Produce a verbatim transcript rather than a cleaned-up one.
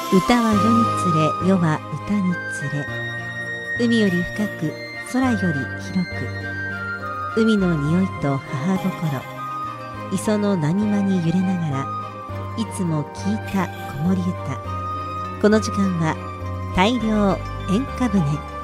歌は世につれ、世は歌につれ。海より深く、空より広く。海の匂いと母心、磯の波間に揺れながら、いつも聞いた子守歌。この時間は大漁演歌船。